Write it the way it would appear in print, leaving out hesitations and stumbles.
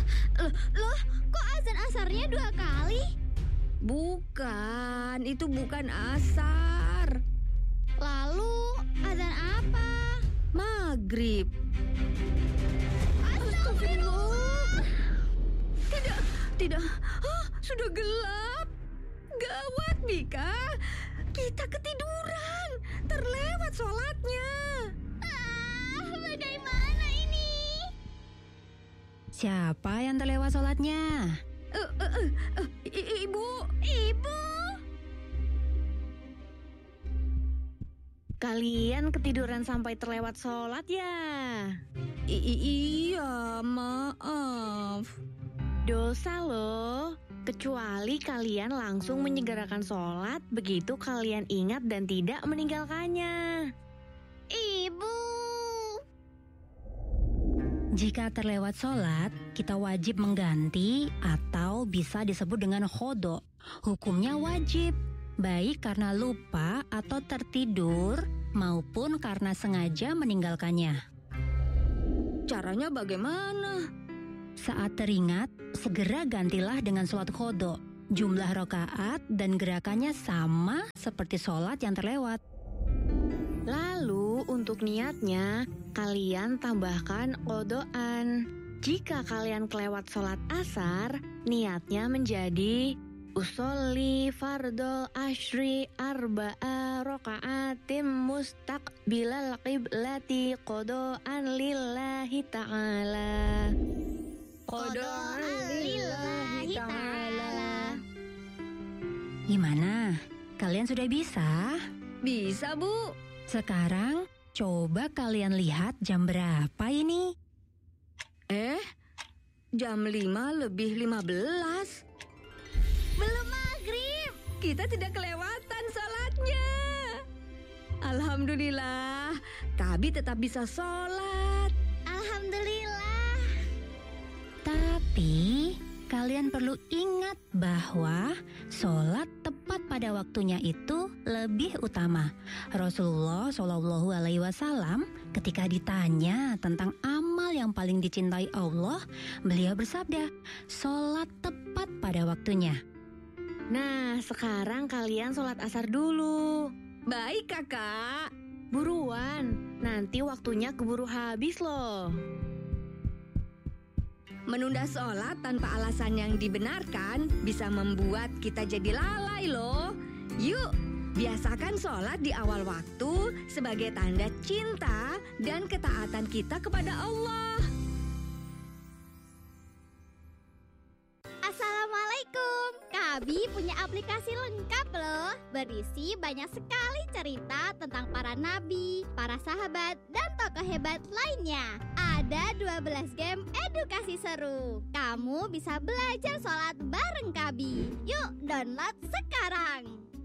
Loh, kok azan asarnya 2 kali? Bukan, itu bukan asar. Lalu azan apa? Maghrib. Astagfirullah. Tidak. Sudah gelap. Gawat, Mika. Kita ketiduran. Terlewat sholatnya. Bagaimana ini? Siapa yang terlewat sholatnya? Ibu. Kalian ketiduran sampai terlewat sholat ya? Iya, maaf. Dosa loh. Kecuali kalian langsung menyegerakan sholat begitu kalian ingat dan tidak meninggalkannya. Ibu. Jika terlewat sholat, kita wajib mengganti atau bisa disebut dengan khodo. Hukumnya wajib, baik karena lupa atau tertidur maupun karena sengaja meninggalkannya. Caranya bagaimana? Saat teringat, segera gantilah dengan sholat khodo. Jumlah rakaat dan gerakannya sama seperti sholat yang terlewat. Lalu untuk niatnya, kalian tambahkan qodoan. Jika kalian kelewat sholat asar, niatnya menjadi usolli fardol ashri arba'a roka'atim mustaqbilal qiblati qodoan lillahi ta'ala. Qodoan lillahi ta'ala. Gimana? Kalian sudah bisa? Bisa, Bu. Sekarang coba kalian lihat jam berapa ini? Jam 5:15. Belum maghrib. Kita tidak kelewatan sholatnya. Alhamdulillah, Kabi tetap bisa sholat. Alhamdulillah. Tapi kalian perlu ingat bahwa sholat tepat pada waktunya itu lebih utama. Rasulullah Shallallahu Alaihi Wasallam ketika ditanya tentang amal yang paling dicintai Allah, beliau bersabda, sholat tepat pada waktunya. Nah, sekarang kalian sholat asar dulu. Baik, Kakak. Buruan, nanti waktunya keburu habis loh. Menunda sholat tanpa alasan yang dibenarkan bisa membuat kita jadi lalai loh. Yuk, biasakan sholat di awal waktu sebagai tanda cinta dan ketaatan kita kepada Allah. Assalamualaikum. Kabi punya aplikasi lengkap loh. Berisi banyak sekali cerita tentang para nabi, para sahabat, dan tokoh hebat lainnya. Ada 12 game edukasi seru. Kamu bisa belajar sholat bareng Kabi. Yuk download sekarang.